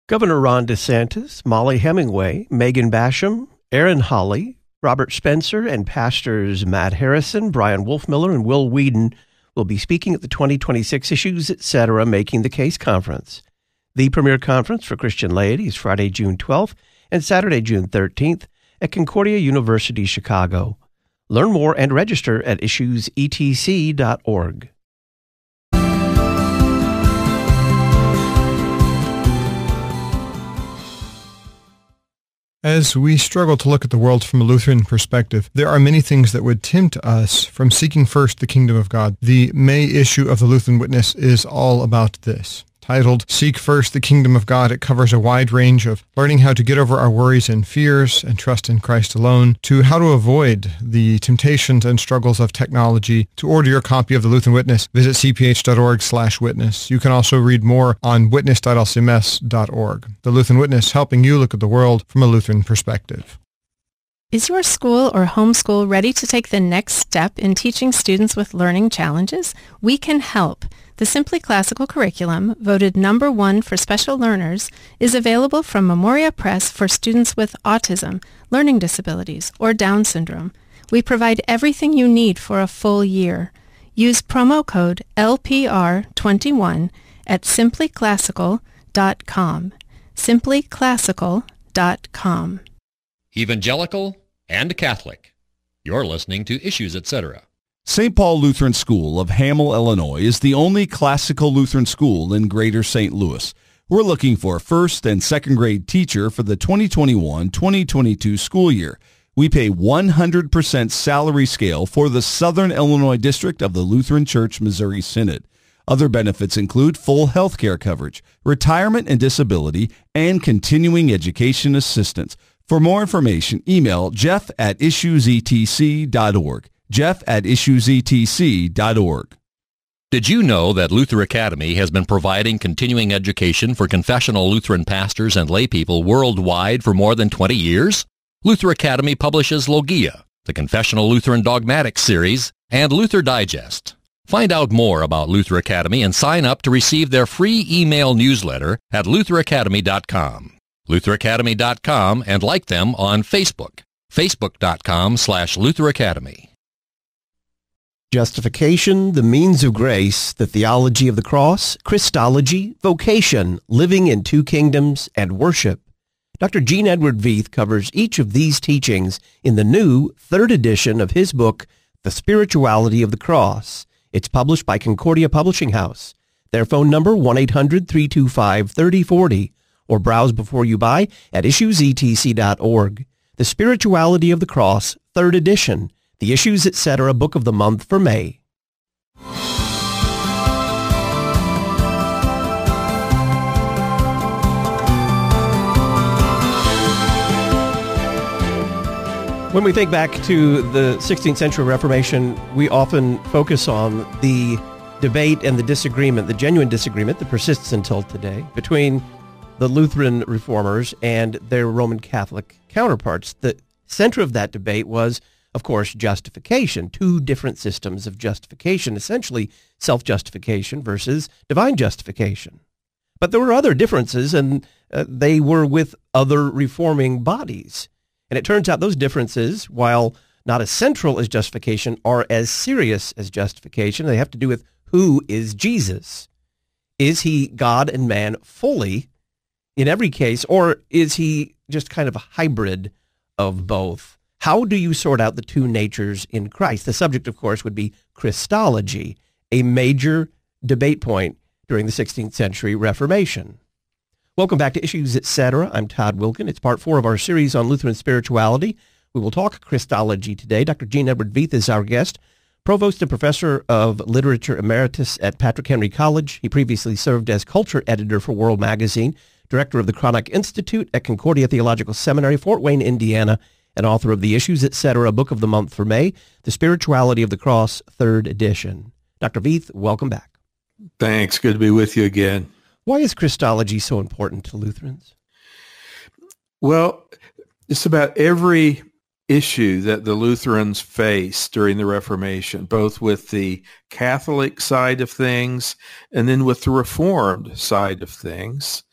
Governor Ron DeSantis, Molly Hemingway, Megan Basham, Aaron Hawley, Robert Spencer, and pastors Matt Harrison, Brian Wolfmiller, and Will Whedon will be speaking at the 2026 Issues Etc. Making the Case Conference. The premier conference for Christian laity is Friday, June 12th and Saturday, June 13th at Concordia University, Chicago. Learn more and register at issuesetc.org. As we struggle to look at the world from a Lutheran perspective, there are many things that would tempt us from seeking first the kingdom of God. The May issue of the Lutheran Witness is all about this. Titled, Seek First the Kingdom of God, it covers a wide range of learning how to get over our worries and fears and trust in Christ alone, to how to avoid the temptations and struggles of technology. To order your copy of the Lutheran Witness, visit cph.org/witness. You can also read more on witness.lcms.org. The Lutheran Witness, helping you look at the world from a Lutheran perspective. Is your school or homeschool ready to take the next step in teaching students with learning challenges? We can help. The Simply Classical curriculum, voted number 1 for special learners, is available from Memoria Press for students with autism, learning disabilities, or Down syndrome. We provide everything you need for a full year. Use promo code LPR21 at simplyclassical.com. simplyclassical.com. Evangelical and Catholic. You're listening to Issues Etc. St. Paul Lutheran School of Hamel, Illinois is the only classical Lutheran school in Greater St. Louis. We're looking for a first and second grade teacher for the 2021-2022 school year. We pay 100% salary scale for the Southern Illinois District of the Lutheran Church Missouri Synod. Other benefits include full health care coverage, retirement and disability, and continuing education assistance. For more information, email jeff@issuesetc.org. jeff@issuesetc.org. Did you know that Luther Academy has been providing continuing education for confessional Lutheran pastors and laypeople worldwide for more than 20 years? Luther Academy publishes Logia, the Confessional Lutheran Dogmatics series, and Luther Digest. Find out more about Luther Academy and sign up to receive their free email newsletter at lutheracademy.com. lutheracademy.com, and like them on Facebook, facebook.com/Luther Academy. Justification, the means of grace, the theology of the cross, Christology, vocation, living in two kingdoms, and worship. Dr. Gene Edward Veith covers each of these teachings in the new 3rd edition of his book, The Spirituality of the Cross. It's published by Concordia Publishing House. Their phone number, 1-800-325-3040, or browse before you buy at issuesetc.org. The Spirituality of the Cross, 3rd edition. The Issues Etc. Book of the Month for May. When we think back to the 16th century Reformation, we often focus on the debate and the disagreement, the genuine disagreement that persists until today between the Lutheran reformers and their Roman Catholic counterparts. The center of that debate was, of course, justification, two different systems of justification, essentially self-justification versus divine justification. But there were other differences, and they were with other reforming bodies. And it turns out those differences, while not as central as justification, are as serious as justification. They have to do with who is Jesus. Is he God and man fully in every case, or is he just kind of a hybrid of both? How do you sort out the two natures in Christ? The subject, of course, would be Christology, a major debate point during the 16th century Reformation. Welcome back to Issues Etc. I'm Todd Wilkin. It's part 4 of our series on Lutheran spirituality. We will talk Christology today. Dr. Gene Edward Veith is our guest, provost and professor of literature emeritus at Patrick Henry College. He previously served as culture editor for World Magazine, director of the Cranach Institute at Concordia Theological Seminary, Fort Wayne, Indiana, and author of the Issues Etc. Book of the Month for May, The Spirituality of the Cross, 3rd edition. Dr. Veith, welcome back. Thanks. Good to be with you again. Why is Christology so important to Lutherans? Well, it's about every issue that the Lutherans faced during the Reformation, both with the Catholic side of things and then with the Reformed side of things.